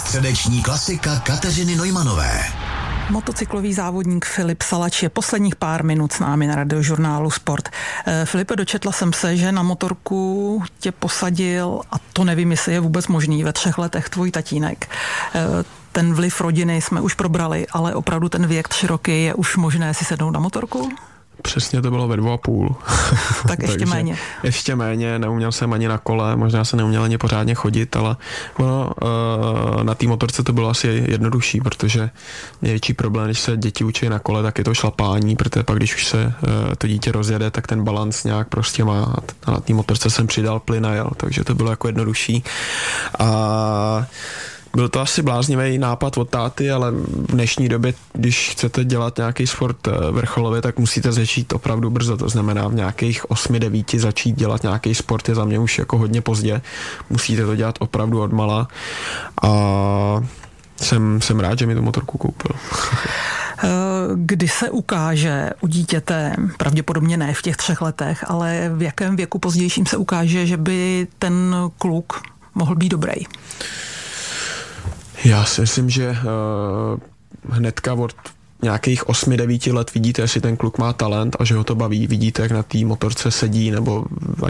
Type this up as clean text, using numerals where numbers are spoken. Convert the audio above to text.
Středeční klasika Kateřiny Neumanové. Motocyklový závodník Filip Salač je posledních pár minut s námi na Radiožurnálu Sport. Filipe, dočetla jsem se, že na motorku tě posadil, a to nevím, jestli je vůbec možný, ve 3 letech tvůj tatínek. Ten vliv rodiny jsme už probrali, ale opravdu ten věk 3 roky je už možné si sednout na motorku? Přesně to bylo ve 2,5. Tak ještě méně. Ještě méně, neuměl jsem ani na kole, možná jsem neuměl ani pořádně chodit, ale na té motorce to bylo asi jednodušší, protože největší problém, když se děti učí na kole, tak je to šlapání, protože pak, když už se to dítě rozjede, tak ten balans nějak prostě má. A na té motorce jsem přidal plyn a jel, takže to bylo jako jednodušší. A byl to asi bláznivý nápad od táty, ale v dnešní době, když chcete dělat nějaký sport vrcholově, tak musíte začít opravdu brzo. To znamená v nějakých 8-9 začít dělat nějaký sport je za mě už jako hodně pozdě. Musíte to dělat opravdu odmala a jsem rád, že mi tu motorku koupil. Kdy se ukáže u dítěte, pravděpodobně ne v těch 3 letech, ale v jakém věku pozdějším se ukáže, že by ten kluk mohl být dobrý? Já si myslím, že hnedka od nějakých 8-9 let vidíte, jestli ten kluk má talent a že ho to baví. Vidíte, jak na té motorce sedí, nebo